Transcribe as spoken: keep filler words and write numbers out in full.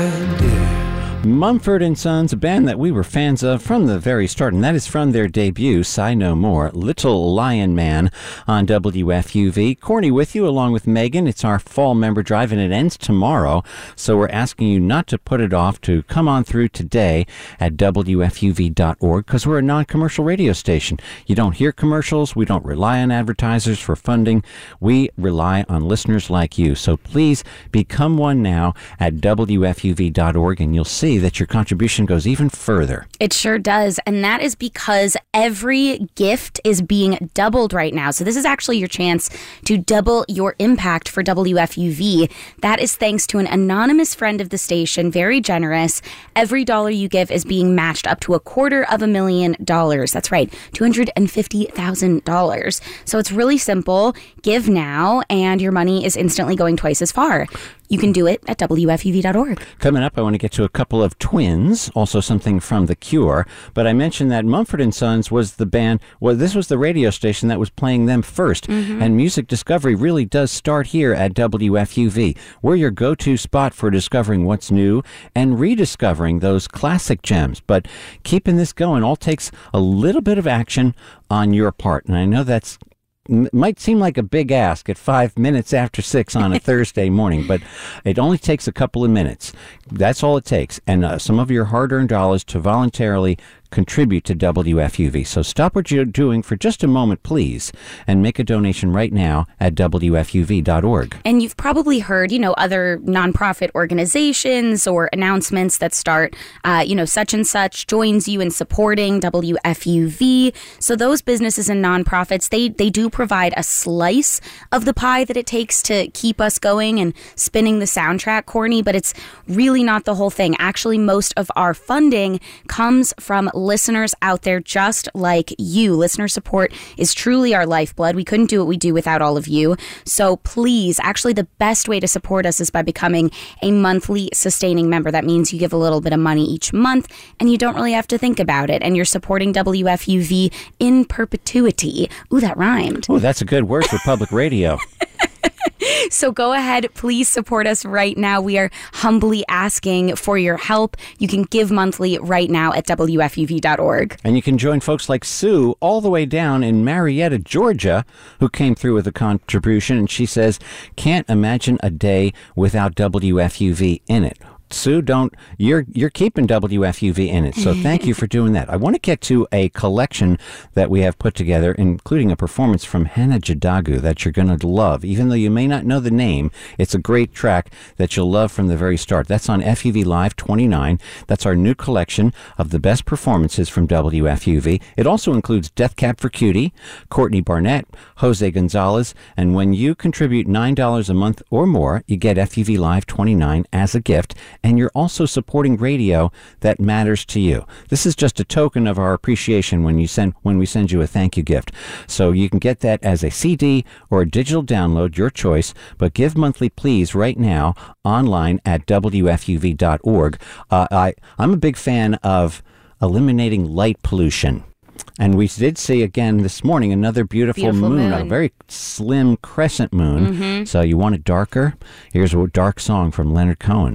idea. Mumford and Sons, a band that we were fans of from the very start, and that is from their debut, Sigh No More, Little Lion Man on W F U V. Courtney with you, along with Megan. It's our fall member drive, and it ends tomorrow, so we're asking you not to put it off, to come on through today at W F U V dot org, because we're a non-commercial radio station. You don't hear commercials. We don't rely on advertisers for funding. We rely on listeners like you, so please become one now at W F U V dot org, and you'll see that your contribution goes even further. It sure does, and that is because every gift is being doubled right now. So this is actually your chance to double your impact for W F U V. That is thanks to an anonymous friend of the station, very generous. Every dollar you give is being matched up to a quarter of a million dollars. That's right, two hundred fifty thousand dollars. So it's really simple. Give now, and your money is instantly going twice as far. You can do it at W F U V dot org. Coming up, I want to get to a couple of twins, also something from The Cure. But I mentioned that Mumford and Sons was the band, well, this was the radio station that was playing them first. Mm-hmm. And music discovery really does start here at W F U V. We're your go-to spot for discovering what's new and rediscovering those classic gems. But keeping this going all takes a little bit of action on your part. And I know that's might seem like a big ask at five minutes after six on a Thursday morning, but it only takes a couple of minutes. That's all it takes. And uh, some of your hard-earned dollars to voluntarily contribute to W F U V. So stop what you're doing for just a moment, please, and make a donation right now at W F U V dot org. And you've probably heard, you know, other nonprofit organizations or announcements that start, uh, you know, such and such joins you in supporting W F U V. So those businesses and nonprofits, they, they do provide a slice of the pie that it takes to keep us going and spinning the soundtrack, Courtney, but it's really not the whole thing. Actually, most of our funding comes from listeners out there just like you. Listener support is truly our lifeblood. We couldn't do what we do without all of you. So please, actually the best way to support us is by becoming a monthly sustaining member. That means you give a little bit of money each month and you don't really have to think about it. And you're supporting W F U V in perpetuity. Ooh, that rhymed. Oh, that's a good word for public radio. So go ahead, please support us right now. We are humbly asking for your help. You can give monthly right now at W F U V dot org. And you can join folks like Sue all the way down in Marietta, Georgia, who came through with a contribution. And she says, can't imagine a day without W F U V in it. Sue, don't you're you're keeping W F U V in it, so thank you for doing that. I want to get to a collection that we have put together, including a performance from Hannah Jadagu that you're going to love. Even though you may not know the name, it's a great track that you'll love from the very start. That's on F U V Live twenty-nine. That's our new collection of the best performances from W F U V. It also includes Death Cab for Cutie, Courtney Barnett, Jose Gonzalez, and when you contribute nine dollars a month or more, you get F U V Live twenty-nine as a gift. And you're also supporting radio that matters to you. This is just a token of our appreciation when you send when we send you a thank you gift. So you can get that as a C D or a digital download, your choice. But give monthly, please, right now online at W F U V dot org. Uh, I I'm a big fan of eliminating light pollution. And we did see again this morning another beautiful, beautiful moon, moon, a very slim crescent moon. Mm-hmm. So you want it darker? Here's a dark song from Leonard Cohen.